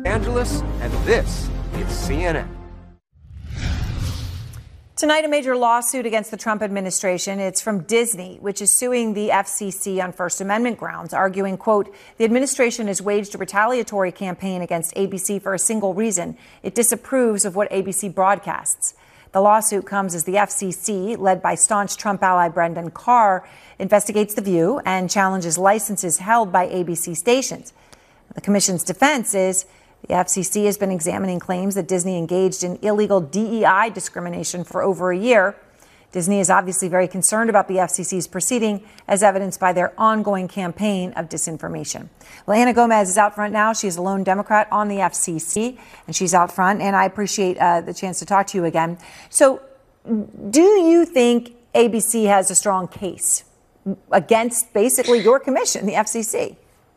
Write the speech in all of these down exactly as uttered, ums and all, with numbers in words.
Angeles, and this is C N N. Tonight, a major lawsuit against the Trump administration. It's from Disney, which is suing the F C C on First Amendment grounds, arguing, quote, the administration has waged a retaliatory campaign against A B C for a single reason. It disapproves of what A B C broadcasts. The lawsuit comes as the F C C, led by staunch Trump ally Brendan Carr, investigates The View and challenges licenses held by A B C stations. The commission's defense is the F C C has been examining claims that Disney engaged in illegal D E I discrimination for over a year. Disney is obviously very concerned about the F C C's proceeding, as evidenced by their ongoing campaign of disinformation. Well, Anna Gomez is out front now. She's a lone Democrat on the F C C, and she's out front. And I appreciate uh, the chance to talk to you again. So do you think A B C has a strong case against basically your commission, the F C C?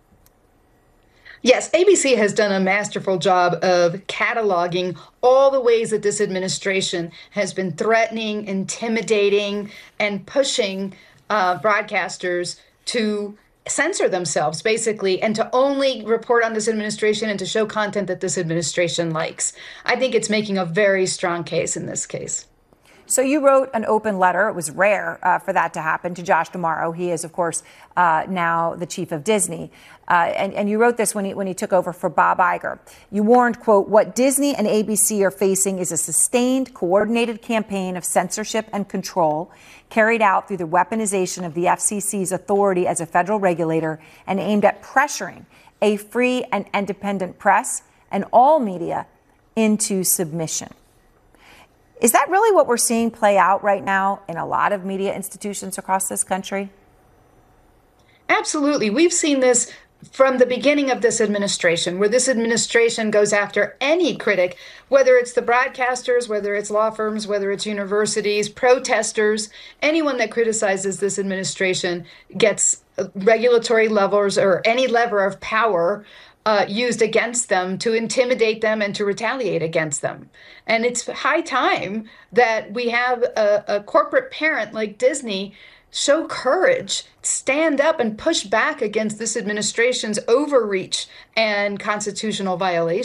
Yes, A B C has done a masterful job of cataloging all the ways that this administration has been threatening, intimidating, and pushing uh, broadcasters to censor themselves, basically, and to only report on this administration and to show content that this administration likes. I think it's making a very strong case in this case. So you wrote an open letter. It was rare uh, for that to happen to Josh D'Amaro. He is, of course, uh, now the chief of Disney. Uh, and, and you wrote this when he, when he took over for Bob Iger. You warned, quote, what Disney and A B C are facing is a sustained, coordinated campaign of censorship and control carried out through the weaponization of the F C C's authority as a federal regulator and aimed at pressuring a free and independent press and all media into submission. Is that really what we're seeing play out right now in a lot of media institutions across this country? Absolutely. We've seen this from the beginning of this administration, where this administration goes after any critic, whether it's the broadcasters, whether it's law firms, whether it's universities, protesters, anyone that criticizes this administration gets regulatory levers or any lever of power Uh, used against them to intimidate them and to retaliate against them. And it's high time that we have a, a corporate parent like Disney show courage, stand up and push back against this administration's overreach and constitutional violations.